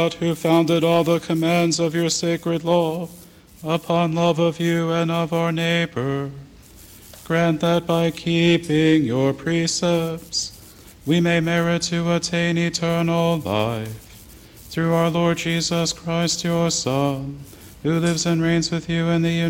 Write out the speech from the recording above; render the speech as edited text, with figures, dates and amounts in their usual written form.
who founded all the commands of your sacred law upon love of you and of our neighbor, grant that by keeping your precepts we may merit to attain eternal life. Through our Lord Jesus Christ, your Son, who lives and reigns with you in the